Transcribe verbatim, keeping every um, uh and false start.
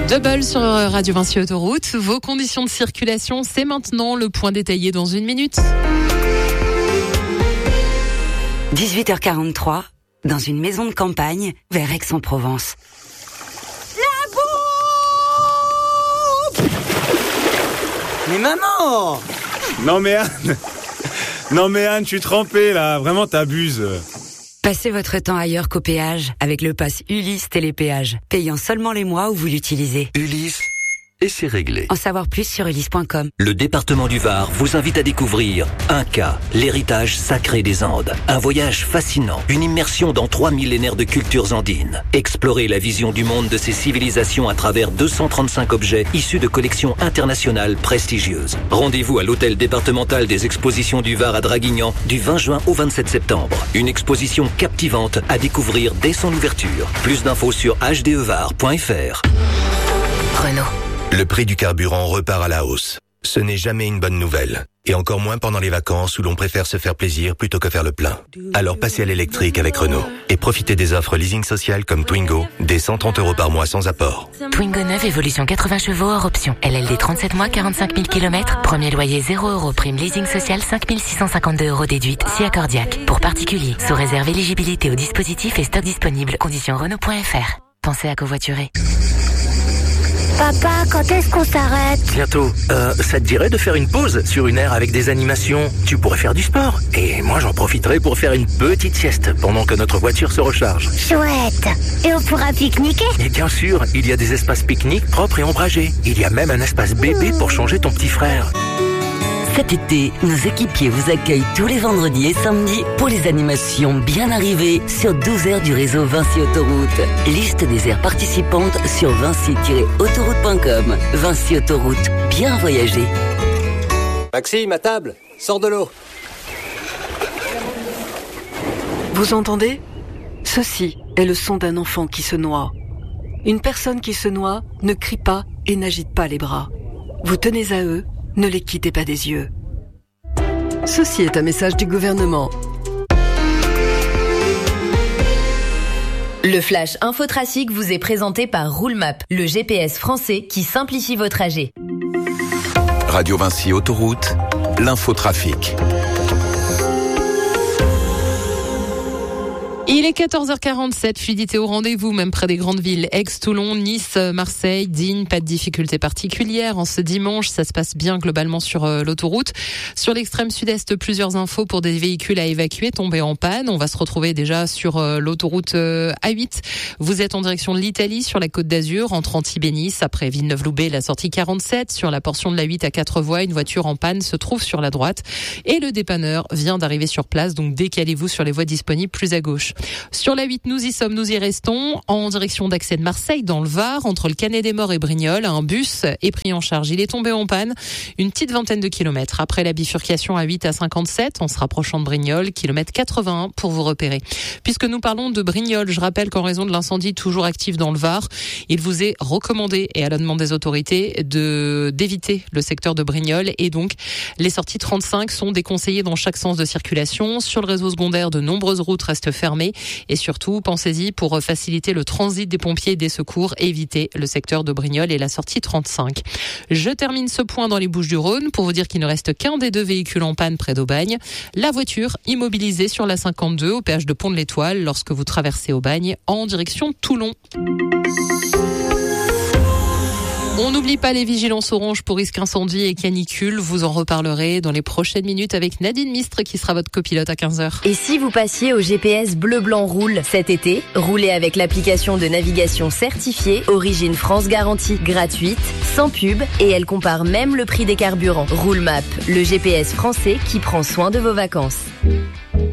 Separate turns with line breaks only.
Double sur Radio Vinci Autoroute. Vos conditions de circulation, c'est maintenant le point détaillé dans une minute.
dix-huit heures quarante-trois, dans une maison de campagne, vers Aix-en-Provence.
La bombe!
Mais maman!
Non mais Anne, non mais Anne, je suis trempé là, vraiment t'abuses.
Passez votre temps ailleurs qu'au péage avec le pass Ulysse Télépéage, payant seulement les mois où vous l'utilisez.
Ulysse, et c'est réglé.
En savoir plus sur ulysse point com.
Le département du Var vous invite à découvrir Inca, l'héritage sacré des Andes. Un voyage fascinant, une immersion dans trois millénaires de cultures andines. Explorez la vision du monde de ces civilisations à travers deux cent trente-cinq objets issus de collections internationales prestigieuses. Rendez-vous à l'hôtel départemental des expositions du Var à Draguignan du vingt juin au vingt-sept septembre. Une exposition captivante à découvrir dès son ouverture. Plus d'infos sur h d e var point f r.
Renault.
Le prix du carburant repart à la hausse. Ce n'est jamais une bonne nouvelle. Et encore moins pendant les vacances où l'on préfère se faire plaisir plutôt que faire le plein. Alors passez à l'électrique avec Renault. Et profitez des offres leasing social comme Twingo, dès cent trente euros par mois sans apport.
Twingo neuf, évolution quatre-vingts chevaux hors option. L L D trente-sept mois, quarante-cinq mille kilomètres. Premier loyer zéro euros. Prime leasing social cinq mille six cent cinquante-deux euros déduite. Si accordiaque. Pour particuliers. Sous réserve éligibilité au dispositif et stock disponible. Conditions Renault point f r. Pensez à covoiturer.
Papa, quand est-ce qu'on s'arrête ?
Bientôt. Euh, ça te dirait de faire une pause sur une aire avec des animations ? Tu pourrais faire du sport. Et moi, j'en profiterai pour faire une petite sieste pendant que notre voiture se recharge.
Chouette. Et on pourra pique-niquer ?
Et bien sûr, il y a des espaces pique-nique propres et ombragés. Il y a même un espace bébé pour changer ton petit frère.
Cet été, nos équipiers vous accueillent tous les vendredis et samedis pour les animations bien arrivées sur douze aires du réseau Vinci Autoroute. Liste des aires participantes sur vinci tiret autoroute point com. Vinci Autoroute, bien voyager.
Maxime, à table, sors de l'eau.
Vous entendez ? Ceci est le son d'un enfant qui se noie. Une personne qui se noie ne crie pas et n'agite pas les bras. Vous tenez à eux, ne les quittez pas des yeux. Ceci est un message du gouvernement.
Le Flash Infotrafic vous est présenté par Roulemap, le G P S français qui simplifie vos trajets.
Radio Vinci Autoroute, l'infotrafic.
Il est quatorze heures quarante-sept, fluidité au rendez-vous, même près des grandes villes. Aix, Toulon, Nice, Marseille, Digne, pas de difficultés particulières. En ce dimanche, ça se passe bien globalement sur euh, l'autoroute. Sur l'extrême sud-est, plusieurs infos pour des véhicules à évacuer tombés en panne. On va se retrouver déjà sur euh, l'autoroute euh, A huit. Vous êtes en direction de l'Italie, sur la Côte d'Azur, entre Antibes et Nice. Après Villeneuve-Loubet, la sortie quarante-sept. Sur la portion de la huit à quatre voies, une voiture en panne se trouve sur la droite. Et le dépanneur vient d'arriver sur place, donc décalez-vous sur les voies disponibles plus à gauche. Sur la huit, nous y sommes, nous y restons. En direction d'Accès de Marseille, dans le Var, entre le Canet des Morts et Brignoles, un bus est pris en charge. Il est tombé en panne une petite vingtaine de kilomètres. Après la bifurcation à huit à cinquante-sept, en se rapprochant de Brignoles, kilomètre quatre-vingt-un pour vous repérer. Puisque nous parlons de Brignoles, je rappelle qu'en raison de l'incendie toujours actif dans le Var, il vous est recommandé, et à la demande des autorités, de d'éviter le secteur de Brignoles. Et donc, les sorties trente-cinq sont déconseillées dans chaque sens de circulation. Sur le réseau secondaire, de nombreuses routes restent fermées. Et surtout, pensez-y pour faciliter le transit des pompiers et des secours, éviter le secteur de Brignoles et la sortie trente-cinq. Je termine ce point dans les Bouches-du-Rhône pour vous dire qu'il ne reste qu'un des deux véhicules en panne près d'Aubagne. La voiture immobilisée sur la cinquante-deux au péage de Pont de l'Étoile lorsque vous traversez Aubagne en direction de Toulon. On n'oublie pas les vigilances orange pour risque incendie et canicule. Vous en reparlerez dans les prochaines minutes avec Nadine Mistre qui sera votre copilote à quinze heures.
Et si vous passiez au G P S Bleu Blanc Roule cet été, roulez avec l'application de navigation certifiée Origine France Garantie, gratuite, sans pub, et elle compare même le prix des carburants. Roulemap, le G P S français qui prend soin de vos vacances.